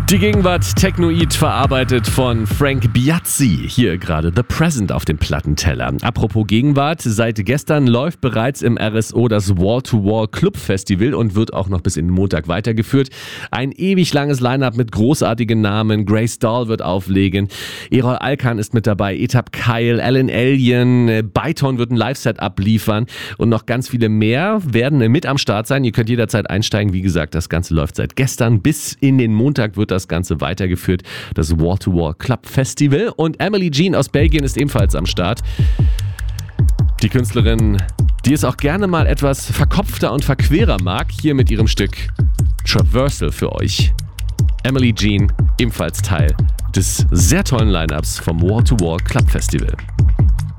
Die Gegenwart Technoid verarbeitet von Frank Biazzi. Hier gerade The Present auf dem Plattenteller. Apropos Gegenwart, seit gestern läuft bereits im RSO das Wall-to-Wall Club Festival und wird auch noch bis in den Montag weitergeführt. Ein ewig langes Line-Up mit großartigen Namen. Grace Dahl wird auflegen. Erol Alkan ist mit dabei. Etap Kyle, Alan Alien, Byton wird ein Live-Set abliefern und noch ganz viele mehr werden mit am Start sein. Ihr könnt jederzeit einsteigen. Wie gesagt, das Ganze läuft seit gestern bis in den Montag wird das Ganze weitergeführt, das Wall-to-Wall Club Festival. Und Emily Jean aus Belgien ist ebenfalls am Start. Die Künstlerin, die es auch gerne mal etwas verkopfter und verquerer mag, hier mit ihrem Stück Traversal für euch. Emily Jean, ebenfalls Teil des sehr tollen Line-Ups vom Wall-to-Wall Club Festival.